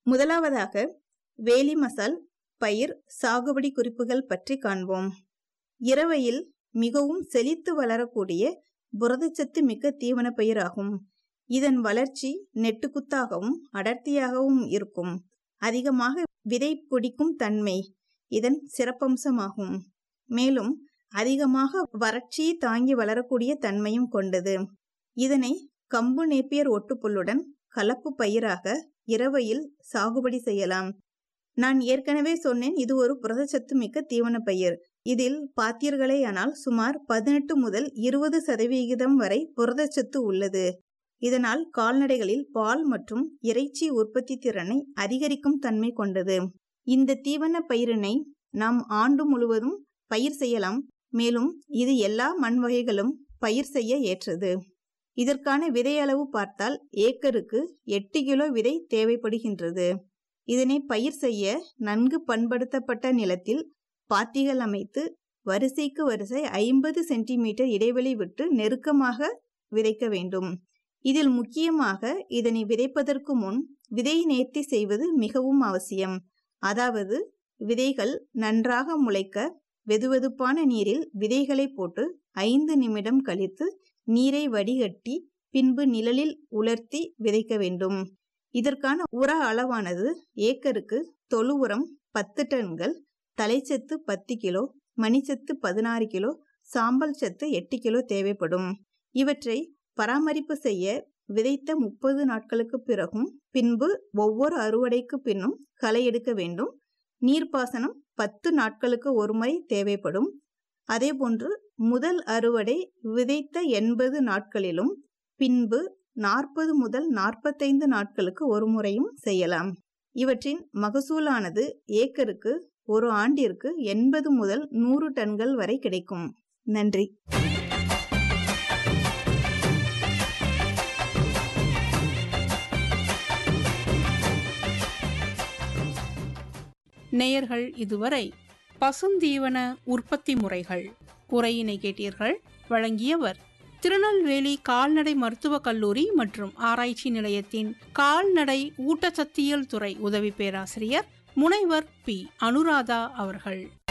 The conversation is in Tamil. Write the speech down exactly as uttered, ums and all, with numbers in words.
முதலாவதாக வேலி மசால் பயிர் சாகுபடி குறிப்புகள் பற்றி காண்போம். இரவையில் மிகவும் செழித்து வளரக்கூடிய புரதச்சத்து மிக்க தீவன பயிராகும். இதன் வளர்ச்சி நெட்டுக்குத்தாகவும் அடர்த்தியாகவும் இருக்கும். அதிகமாக விதை பிடிக்கும் தன்மை இதன் சிறப்பம்சமாகும். மேலும் அதிகமாக வறட்சியை தாங்கி வளரக்கூடிய தன்மையும் கொண்டது. இதனை கம்பு நேப்பியர் ஒட்டுப்புல்லுடன் கலப்பு பயிராக இரவையில் சாகுபடி செய்யலாம். நான் ஏற்கனவே சொன்னேன், இது ஒரு புரதச்சத்து மிக்க தீவன பயிர். இதில் பார்த்தீர்களேயானால் சுமார் பதினெட்டு முதல் இருபது சதவிகிதம் வரை புரதச்சத்து உள்ளது. இதனால் கால்நடைகளில் பால் மற்றும் இறைச்சி உற்பத்தி திறனை அதிகரிக்கும் தன்மை கொண்டது. இந்த தீவன பயிரினை நாம் ஆண்டு முழுவதும் பயிர் செய்யலாம். மேலும் இது எல்லா மண் வகைகளும் பயிர் செய்ய ஏற்றது. இதற்கான விதை அளவு பார்த்தால் ஏக்கருக்கு எட்டு கிலோ விதை தேவைப்படுகின்றது. இதனை பயிர் செய்ய நன்கு பண்படுத்தப்பட்ட நிலத்தில் பாத்திகள் அமைத்து வரிசைக்கு வரிசை ஐம்பது சென்டிமீட்டர் இடைவெளி விட்டு நெருக்கமாக விதைக்க வேண்டும். இதில் முக்கியமாக இதனை விதைப்பதற்கு முன் விதை நேர்த்தி செய்வது மிகவும் அவசியம். அதாவது விதைகள் நன்றாக முளைக்க வெதுவெதுப்பான நீரில் விதைகளை போட்டு ஐந்து நிமிடம் கழித்து நீரை வடிகட்டி பின்பு நிழலில் உலர்த்தி விதைக்க வேண்டும். இதற்கான உர அளவானது ஏக்கருக்கு தொழு உரம் பத்து டன்கள், தலைச்சத்து பத்து கிலோ, மணிச்சத்து பதினாறு கிலோ, சாம்பல் சத்து எட்டு கிலோ தேவைப்படும். இவற்றை பராமரிப்பு செய்ய விதைத்த முப்பது நாட்களுக்கு பிறகும் பின்பு ஒவ்வொரு அறுவடைக்கு பின்னும் களை எடுக்க வேண்டும். நீர்ப்பாசனம் பத்து நாட்களுக்கு ஒருமுறை தேவைப்படும். அதேபோன்று முதல் அறுவடை விதைத்த எண்பது நாட்களிலும் பின்பு நாற்பது முதல் நாற்பத்தைந்து நாட்களுக்கு ஒரு முறையும் செய்யலாம். இவற்றின் மகசூலானது ஏக்கருக்கு ஒரு ஆண்டிற்கு எண்பது முதல் நூறு டன்கள் வரை கிடைக்கும். நன்றி. நேயர்கள் இதுவரை பசுந்தீவன உற்பத்தி முறைகள் உரையினை கேட்டீர்கள். வழங்கியவர் திருநெல்வேலி கால்நடை மருத்துவக் கல்லூரி மற்றும் ஆராய்ச்சி நிலையத்தின் கால்நடை ஊட்டச்சத்தியல் துறை உதவி பேராசிரியர் முனைவர் பி அனுராதா அவர்கள்.